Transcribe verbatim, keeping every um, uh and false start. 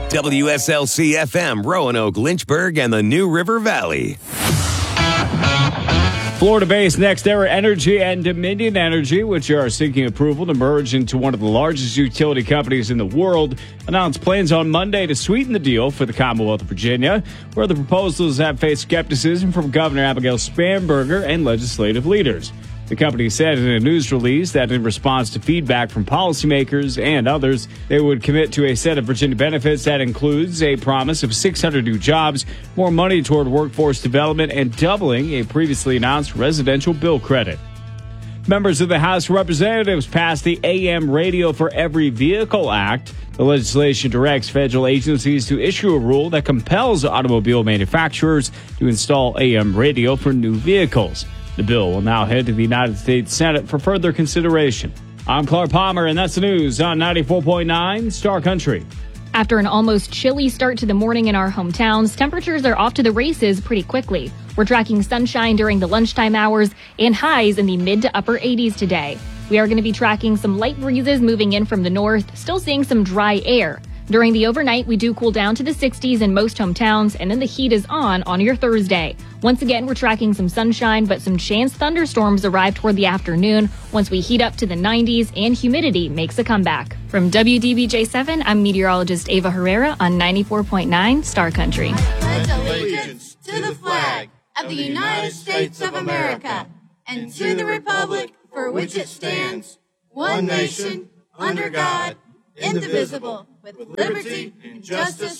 W S L C F M, Roanoke, Lynchburg, and the New River Valley. Florida-based NextEra Energy and Dominion Energy, which are seeking approval to merge into one of the largest utility companies in the world, announced plans on Monday to sweeten the deal for the Commonwealth of Virginia, where the proposals have faced skepticism from Governor Abigail Spanberger and legislative leaders. The company said in a news release that in response to feedback from policymakers and others, they would commit to a set of Virginia benefits that includes a promise of six hundred new jobs, more money toward workforce development, and doubling a previously announced residential bill credit. Members of the House of Representatives passed the A M Radio for Every Vehicle Act. The legislation directs federal agencies to issue a rule that compels automobile manufacturers to install A M radio for new vehicles. The bill will now head to the United States Senate for further consideration. I'm Clark Palmer, and that's the news on ninety-four point nine Star Country. After an almost chilly start to the morning in our hometowns, temperatures are off to the races pretty quickly. We're tracking sunshine during the lunchtime hours and highs in the mid to upper eighties today. We are going to be tracking some light breezes moving in from the north, still seeing some dry air. During the overnight, we do cool down to the sixties in most hometowns, and then the heat is on on your Thursday. Once again, we're tracking some sunshine, but some chance thunderstorms arrive toward the afternoon once we heat up to the nineties and humidity makes a comeback. From W D B J seven, I'm meteorologist Ava Herrera on ninety-four point nine Star Country. I pledge allegiance to the flag of the United States of America and to the republic for which it stands, one nation, under God, indivisible, with liberty and justice